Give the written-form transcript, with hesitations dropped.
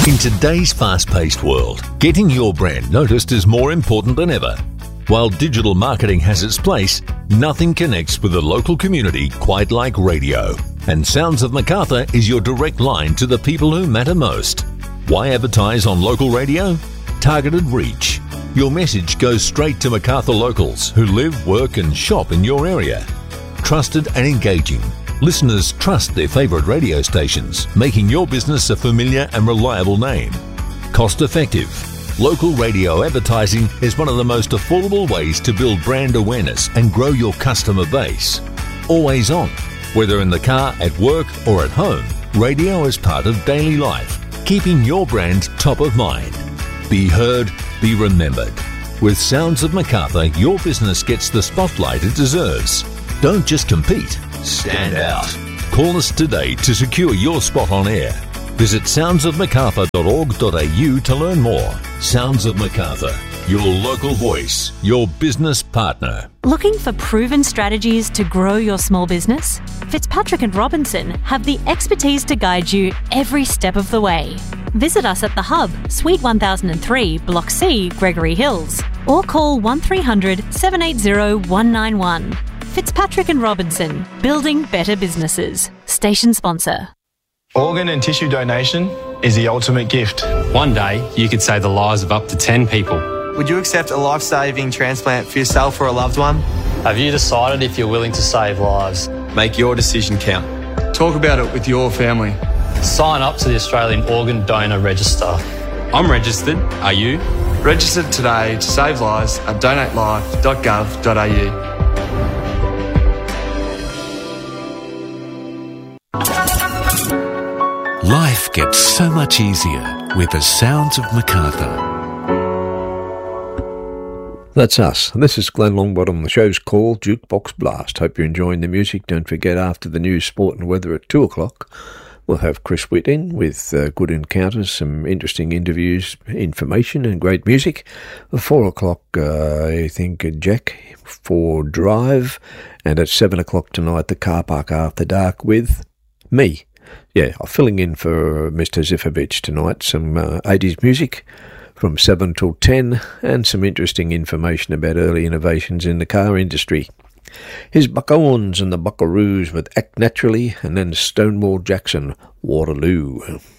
In today's fast-paced world, getting your brand noticed is more important than ever. While digital marketing has its place, nothing connects with the local community quite like radio. And Sounds of Macarthur is your direct line to the people who matter most. Why advertise on local radio? Targeted reach. Your message goes straight to Macarthur locals who live, work and shop in your area. Trusted and engaging. Listeners trust their favourite radio stations, making your business a familiar and reliable name. Cost effective. Local radio advertising is one of the most affordable ways to build brand awareness and grow your customer base. Always on. Whether in the car, at work or at home, radio is part of daily life, keeping your brand top of mind. Be heard, be remembered. With Sounds of Macarthur, your business gets the spotlight it deserves. Don't just compete, stand out. Call us today to secure your spot on air. Visit soundsofmacarthur.org.au to learn more. Sounds of Macarthur, your local voice, your business partner. Looking for proven strategies to grow your small business? Fitzpatrick and Robinson have the expertise to guide you every step of the way. Visit us at The Hub, Suite 1003, Block C, Gregory Hills, or call 1300 780 191. Fitzpatrick and Robinson, building better businesses. Station sponsor. Organ and tissue donation is the ultimate gift. One day, you could save the lives of up to 10 people. Would you accept a life-saving transplant for yourself or a loved one? Have you decided if you're willing to save lives? Make your decision count. Talk about it with your family. Sign up to the Australian Organ Donor Register. I'm registered. Are you? Register today to save lives at donatelife.gov.au. Life gets so much easier with the Sounds of Macarthur. That's us. This is Glenn Longbottom. The show's called Jukebox Blast. Hope you're enjoying the music. Don't forget, after the news, sport and weather at 2 o'clock, we'll have Chris Witt in with good encounters, some interesting interviews, information and great music. At 4 o'clock, I think Jack for Drive. And at 7 o'clock tonight, the Car Park After Dark with me. Yeah, I'm filling in for Mr. Zifovich tonight. Some 80s music from 7 till 10 and some interesting information about early innovations in the car industry. Here's Buck-Owens and the Buckaroos with Act Naturally, and then Stonewall Jackson, Waterloo.